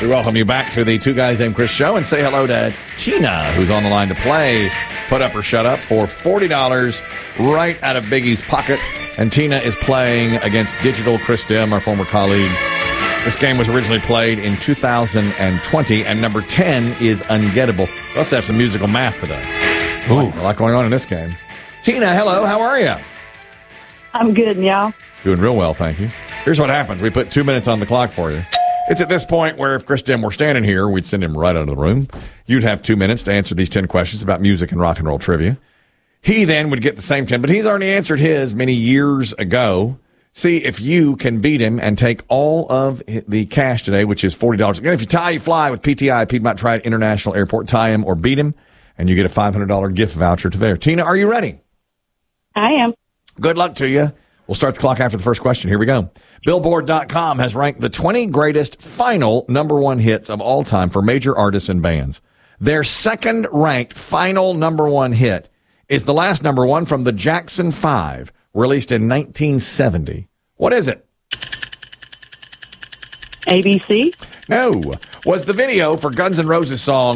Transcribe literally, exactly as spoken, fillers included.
We welcome you back to the Two Guys Named Chris show and say hello to Tina, who's on the line to play Put Up or Shut Up for forty dollars right out of Biggie's pocket. And Tina is playing against Digital Chris Dim, our former colleague. This game was originally played in two thousand twenty, and number ten is Ungettable. We also have some musical math today. Ooh, a lot going on in this game. Tina, hello, how are you? I'm good, and y'all? Doing real well, thank you. Here's what happens. We put two minutes on the clock for you. It's at this point where if Chris Dim were standing here, we'd send him right out of the room. You'd have two minutes to answer these ten questions about music and rock and roll trivia. He then would get the same ten, but he's already answered his many years ago. See if you can beat him and take all of the cash today, which is forty dollars. Again, if you tie, you fly with P T I, Piedmont Triad International Airport. Tie him or beat him, and you get a five hundred dollars gift voucher to there. Tina, are you ready? I am. Good luck to you. We'll start the clock after the first question. Here we go. Billboard dot com has ranked the twenty greatest final number one hits of all time for major artists and bands. Their second ranked final number one hit is the last number one from the Jackson Five, released in nineteen seventy. What is it? A B C? No. Was the video for Guns N' Roses song